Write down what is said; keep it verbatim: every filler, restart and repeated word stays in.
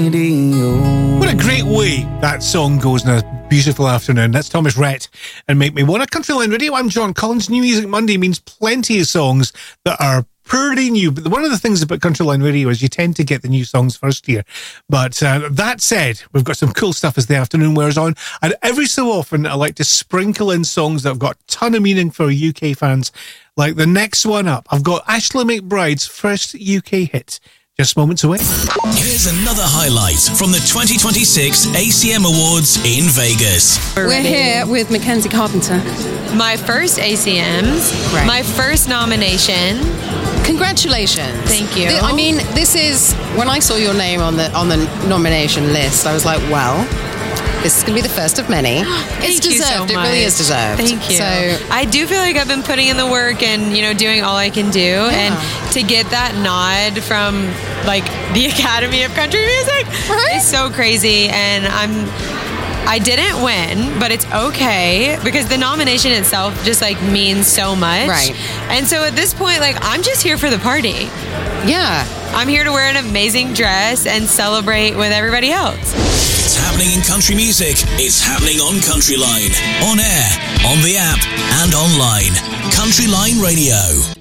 What a great way that song goes in a beautiful afternoon. That's Thomas Rhett and Make Me Wanna. Countryline Radio, I'm John Collins. New Music Monday means plenty of songs that are pretty new. But one of the things about Countryline Radio is you tend to get the new songs first here. But uh, that said, we've got some cool stuff as the afternoon wears on. And every so often, I like to sprinkle in songs that have got a ton of meaning for U K fans. Like the next one up, I've got Ashley McBride's first U K hit. Just moments away. Here's another highlight from the twenty twenty-six A C M Awards in Vegas. We're here with Mackenzie Carpenter. My first A C Ms, Right. my first nomination. Congratulations. Thank you. I mean, this is, when I saw your name on the on the nomination list, I was like, well, this is going to be the first of many. It's Thank you so deserved. It really is deserved. Thank you. So, I do feel like I've been putting in the work and, you know, doing all I can do. Yeah. And to get that nod from, like, the Academy of Country Music Right? is so crazy. And I'm... I didn't win, but it's okay because the nomination itself just like means so much. Right. And so at this point, like, I'm just here for the party. yeah. I'm here to wear an amazing dress and celebrate with everybody else. It's happening in country music. It's happening on Countryline. On air, on the app, and online. Countryline Radio.